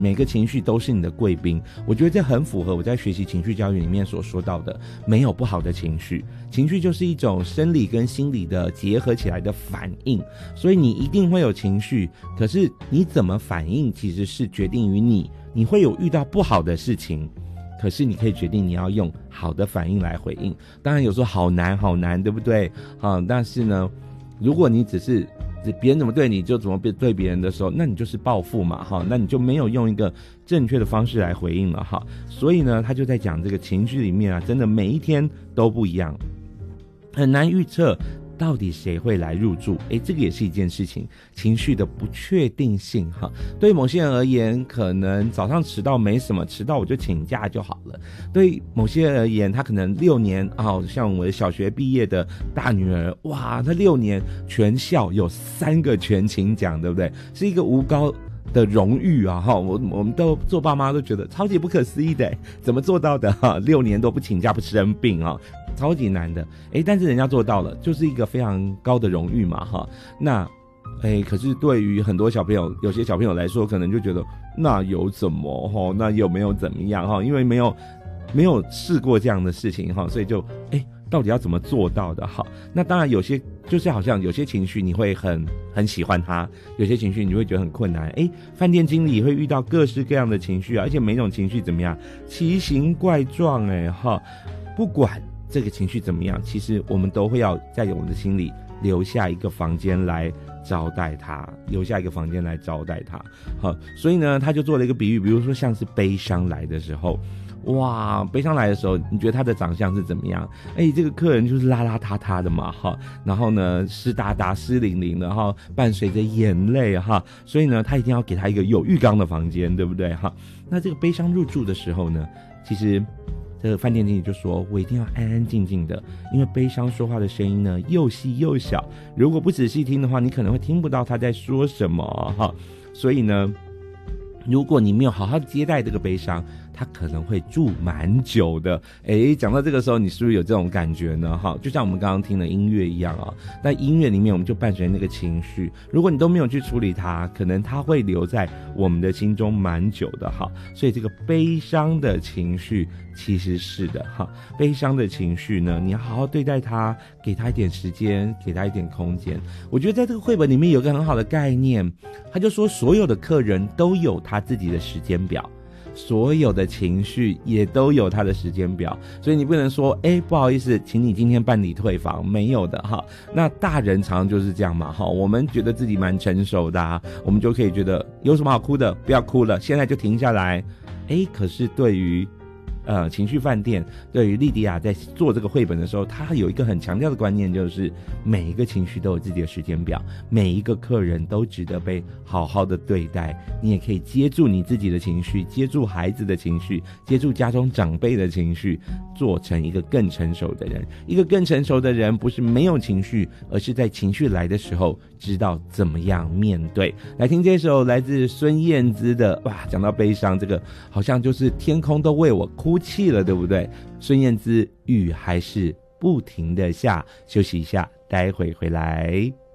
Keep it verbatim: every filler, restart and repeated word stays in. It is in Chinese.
每个情绪都是你的贵宾，我觉得这很符合我在学习情绪教育里面所说到的，没有不好的情绪，情绪就是一种生理跟心理的结合起来的反应，所以你一定会有情绪，可是你怎么反应其实是决定于你，你会有遇到不好的事情，可是你可以决定你要用好的反应来回应，当然有时候好难好难，对不对？啊，但是呢，如果你只是别人怎么对你就怎么对别人的时候，那你就是报复嘛，哈，那你就没有用一个正确的方式来回应了，哈。所以呢，他就在讲这个情绪里面啊，真的每一天都不一样，很难预测到底谁会来入住，诶，这个也是一件事情，情绪的不确定性哈。对某些人而言，可能早上迟到没什么，迟到我就请假就好了。对某些人而言，他可能六年啊，像我的小学毕业的大女儿，哇，她六年全校有三个全勤奖，对不对？是一个无高的荣誉啊，哈，我我们都做爸妈都觉得超级不可思议的，怎么做到的哈？六年都不请假不生病啊，超级难的，哎，但是人家做到了，就是一个非常高的荣誉嘛，哈。那，哎，可是对于很多小朋友，有些小朋友来说，可能就觉得那有怎么哈？那有没有怎么样哈？因为没有没有试过这样的事情哈，所以就哎。到底要怎么做到的？好，那当然有些就是好像有些情绪你会很很喜欢它，有些情绪你会觉得很困难。诶，饭店经理会遇到各式各样的情绪啊，而且每种情绪怎么样，奇形怪状诶哈。不管这个情绪怎么样，其实我们都会要在我们的心里留下一个房间来招待他，留下一个房间来招待他。好，所以呢，他就做了一个比喻，比如说像是悲伤来的时候。哇，悲伤来的时候，你觉得他的长相是怎么样？哎，这个客人就是邋邋遢遢的嘛，哈，然后呢，湿哒哒、湿淋淋的，哈，伴随着眼泪，哈，所以呢，他一定要给他一个有浴缸的房间，对不对？哈，那这个悲伤入住的时候呢，其实这个饭店经理就说，我一定要安安静静的，因为悲伤说话的声音呢又细又小，如果不仔细听的话，你可能会听不到他在说什么，哈，所以呢，如果你没有好好接待这个悲伤，他可能会住蛮久的。诶，讲到这个时候，你是不是有这种感觉呢？哈，就像我们刚刚听的音乐一样啊，在音乐里面我们就伴随那个情绪，如果你都没有去处理它，可能它会留在我们的心中蛮久的哈。所以这个悲伤的情绪其实是的哈，悲伤的情绪呢，你要好好对待它，给它一点时间，给它一点空间。我觉得在这个绘本里面有一个很好的概念，他就说所有的客人都有他自己的时间表，所有的情绪也都有他的时间表，所以你不能说哎，不好意思，请你今天办理退房，没有的哈。那大人常常就是这样嘛哈，我们觉得自己蛮成熟的啊，我们就可以觉得有什么好哭的，不要哭了，现在就停下来。哎，可是对于呃，情绪饭店对于莉迪亚在做这个绘本的时候，他有一个很强调的观念，就是每一个情绪都有自己的时间表，每一个客人都值得被好好的对待。你也可以接住你自己的情绪，接住孩子的情绪，接住家中长辈的情绪，做成一个更成熟的人。一个更成熟的人不是没有情绪，而是在情绪来的时候知道怎么样面对。来听这首来自孙燕姿的，哇，讲到悲伤，这个好像就是天空都为我哭泣了，对不对？孙燕姿，雨还是不停的下。休息一下，待会回来。